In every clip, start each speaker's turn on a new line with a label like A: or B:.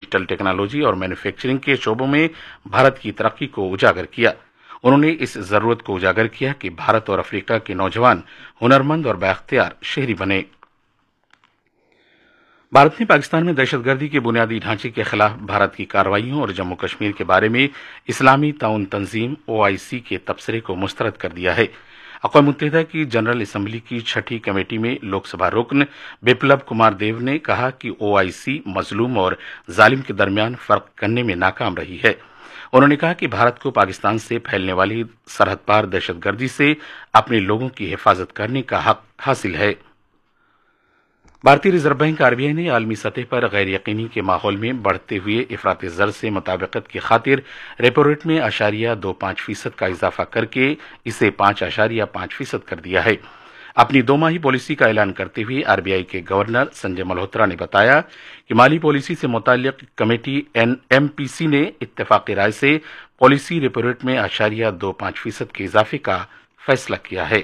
A: Digital technology اور manufacturing کے شعبوں میں بھارت کی ترقی کو اجاگر کیا۔ انہوں نے اس ضرورت کو اجاگر کیا کہ بھارت اور افریقہ کے نوجوان ہنرمند اور بااختیار شہری بنے۔ بھارت نے پاکستان میں دہشت گردی کے بنیادی ڈھانچے کے خلاف بھارت کی کارروائیوں اور جموں کشمیر کے بارے میں اسلامی تعاون تنظیم OIC کے تبصرے کو مسترد کر دیا ہے۔ اقوام متحدہ کی جنرل اسمبلی کی 6ٹھی کمیٹی میں لوک سبھا رکن بپلب کمار دیو نے کہا کہ OIC مظلوم اور ظالم کے درمیان فرق کرنے میں ناکام رہی ہے۔ انہوں نے کہا کہ بھارت کو پاکستان سے پھیلنے والی سرحد پار دہشت گردی سے اپنے لوگوں کی حفاظت کرنے کا حق حاصل ہے۔ بھارتی ریزرو بینک RBI نے عالمی سطح پر غیر یقینی کے ماحول میں بڑھتے ہوئے افراط زر سے مطابقت کی خاطر ریپو ریٹ میں 0.25% کا اضافہ کر کے اسے 5.5% کر دیا ہے۔ اپنی 2 ماہی پالیسی کا اعلان کرتے ہوئے RBI کے گورنر سنجے ملہوترا نے بتایا کہ مالی پالیسی سے متعلق کمیٹی MPC نے اتفاقی رائے سے پالیسی ریپو ریٹ میں 0.25% کے اضافے کا فیصلہ کیا ہے۔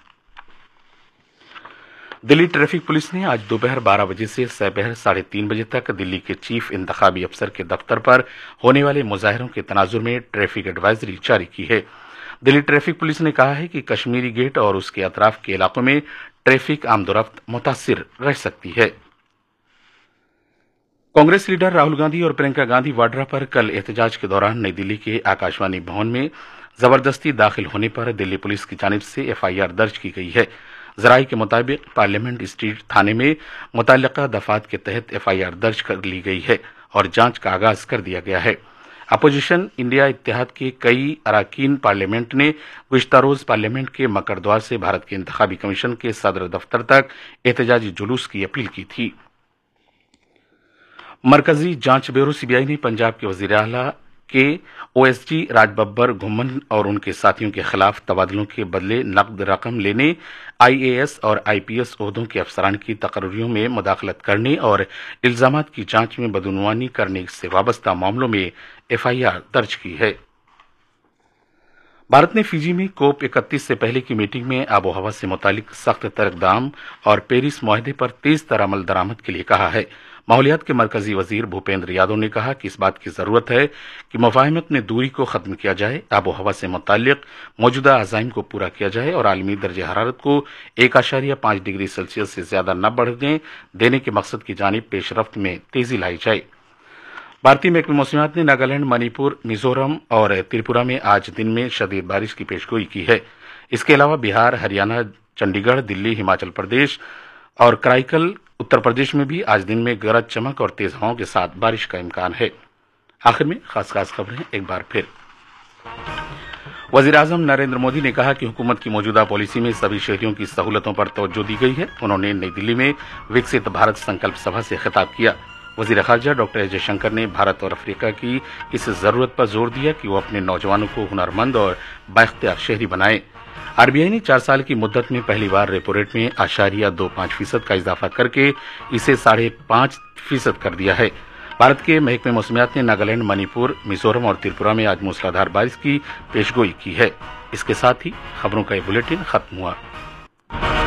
A: دلی ٹریفک پولیس نے آج دوپہر 12 بجے سے سپہر 3:30 بجے تک دلی کے چیف انتخابی افسر کے دفتر پر ہونے والے مظاہروں کے تناظر میں ٹریفک ایڈوائزری جاری کی ہے۔ دلی ٹریفک پولیس نے کہا ہے کہ کشمیری گیٹ اور اس کے اطراف کے علاقوں میں ٹریفک آمد و رفت متاثر رہ سکتی ہے۔ کانگریس لیڈر راہل گاندھی اور پرینکا گاندھی واڈرا پر کل احتجاج کے دوران نئی دلی کے آکاشوانی بھون میں زبردستی داخل ہونے پر دلی پولیس کی جانب سے FIR درج کی گئی ہے۔ ذرائع کے مطابق پارلیمنٹ اسٹریٹ تھانے میں متعلقہ دفعات کے تحت FIR درج کر لی گئی ہے اور جانچ کا آغاز کر دیا گیا ہے۔ اپوزیشن انڈیا اتحاد کے کئی اراکین پارلیمنٹ نے گزشتہ روز پارلیمنٹ کے مکڑ دوار سے بھارت کے انتخابی کمیشن کے صدر دفتر تک احتجاجی جلوس کی اپیل کی تھی۔ مرکزی جانچ بیورو CBI نے پنجاب کے وزیر اعلیٰ کے OSD راج ببر گھمن اور ان کے ساتھیوں کے خلاف تبادلوں کے بدلے نقد رقم لینے، IAS اور IPS عہدوں کے افسران کی تقرریوں میں مداخلت کرنے اور الزامات کی جانچ میں بدعنوانی کرنے سے وابستہ معاملوں میں FIR درج کی ہے۔ بھارت نے فجی میں COP 31 سے پہلے کی میٹنگ میں آب و ہوا سے متعلق سخت تر اقدام اور پیرس معاہدے پر تیز تر عمل درآمد کے لیے کہا ہے۔ ماحولیات کے مرکزی وزیر بھوپیندر یادو نے کہا کہ اس بات کی ضرورت ہے کہ مفاہمت میں دوری کو ختم کیا جائے، آب و ہوا سے متعلق موجودہ عزائم کو پورا کیا جائے اور عالمی درجہ حرارت کو 1.5 ڈگری سیلسیس سے زیادہ نہ بڑھنے دینے کے مقصد کی جانب پیش رفت میں تیزی لائی جائے۔ بھارتی محکمہ موسمیات نے ناگالینڈ، منی پور، میزورم اور تریپورہ میں آج دن میں شدید بارش کی پیشگوئی کی ہے۔ اس کے علاوہ بہار، ہریانہ، چنڈی گڑھ، دلی، ہماچل پردیش اور کرائیکل اتر پردیش میں بھی آج دن میں گرج چمک اور تیز ہواؤں کے ساتھ بارش کا امکان ہے۔ آخر میں خاص خبریں ایک بار پھر۔ وزیر اعظم نریندر مودی نے کہا کہ حکومت کی موجودہ پالیسی میں سبھی شہریوں کی سہولتوں پر توجہ دی گئی ہے۔ انہوں نے نئی دلی میں وکست بھارت سنکلپ سبھا سے خطاب کیا۔ وزیر خارجہ ڈاکٹر ایس جے شنکر نے بھارت اور افریقہ کی اس ضرورت پر زور دیا کہ وہ اپنے نوجوانوں کو ہنرمند اور بااختیار شہری بنائیں۔ RBI نے 4 سال کی مدت میں پہلی بار ریپو ریٹ میں 0.25% کا اضافہ کر کے اسے 5.5% کر دیا ہے۔ بھارت کے محکمہ موسمیات نے ناگالینڈ، منی پور، میزورم اور تریپورہ میں آج موسلادھار بارش کی پیشگوئی کی ہے۔ اس کے ساتھ ہی خبروں کا یہ بلیٹن ختم ہوا۔